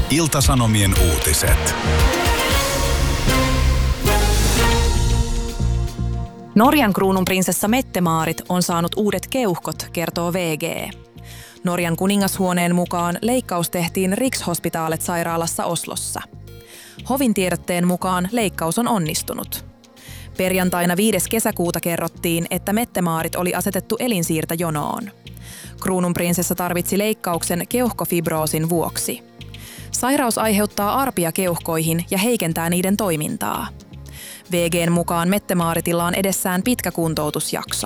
Ilta-Sanomien uutiset. Norjan kruununprinsessa Mette-Marit on saanut uudet keuhkot, kertoo VG. Norjan kuningashuoneen mukaan leikkaus tehtiin Rikshospitalet-sairaalassa Oslossa. Hovin tiedotteen mukaan leikkaus on onnistunut. Perjantaina 5. kesäkuuta kerrottiin, että Mette-Marit oli asetettu elinsiirtojonoon. Kruununprinsessa tarvitsi leikkauksen keuhkofibroosin vuoksi. Sairaus aiheuttaa arpia keuhkoihin ja heikentää niiden toimintaa. VG:n mukaan Mette-Maritilla on edessään pitkä kuntoutusjakso.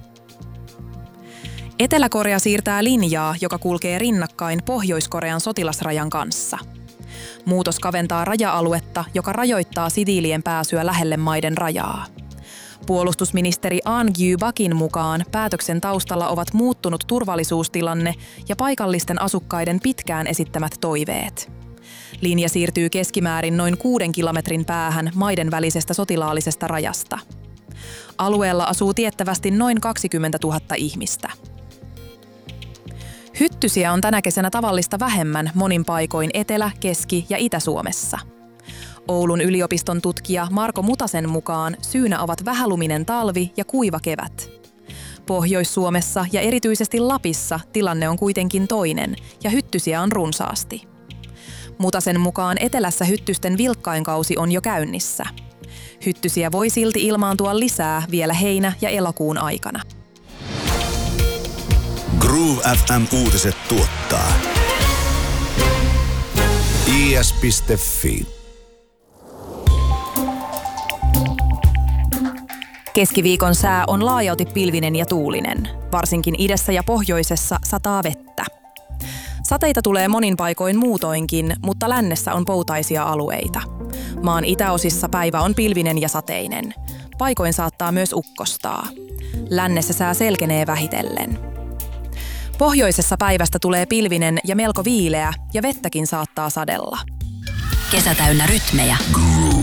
Etelä-Korea siirtää linjaa, joka kulkee rinnakkain Pohjois-Korean sotilasrajan kanssa. Muutos kaventaa raja-aluetta, joka rajoittaa siviilien pääsyä lähelle maiden rajaa. Puolustusministeri Ahn Gyu-bakin mukaan päätöksen taustalla ovat muuttunut turvallisuustilanne ja paikallisten asukkaiden pitkään esittämät toiveet. Linja siirtyy keskimäärin noin 6 kilometrin päähän maiden välisestä sotilaallisesta rajasta. Alueella asuu tiettävästi noin 20 000 ihmistä. Hyttysiä on tänä kesänä tavallista vähemmän monin paikoin Etelä-, Keski- ja Itä-Suomessa. Oulun yliopiston tutkija Marko Mutasen mukaan syynä ovat vähäluminen talvi ja kuiva kevät. Pohjois-Suomessa ja erityisesti Lapissa tilanne on kuitenkin toinen ja hyttysiä on runsaasti. Mutasen mukaan etelässä hyttysten vilkkain kausi on jo käynnissä. Hyttysiä voi silti ilmaantua lisää vielä heinä- ja elokuun aikana. Groove FM-uutiset tuottaa is.fi. Keskiviikon sää on laajalti pilvinen ja tuulinen. Varsinkin idässä ja pohjoisessa sataa vettä. Sateita tulee monin paikoin muutoinkin, mutta lännessä on poutaisia alueita. Maan itäosissa päivä on pilvinen ja sateinen. Paikoin saattaa myös ukkostaa. Lännessä sää selkenee vähitellen. Pohjoisessa päivästä tulee pilvinen ja melko viileä ja vettäkin saattaa sadella. Kesä täynnä rytmejä. Groove.